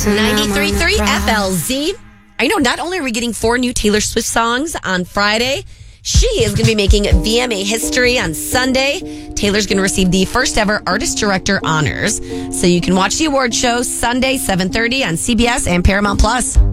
93.3 FLZ. I know, not only are we getting 4 new Taylor Swift songs on Friday, she is going to be making VMA history on Sunday. Taylor's going to receive the first ever Artist Director honors. So you can watch the award show Sunday, 7:30 on CBS and Paramount Plus.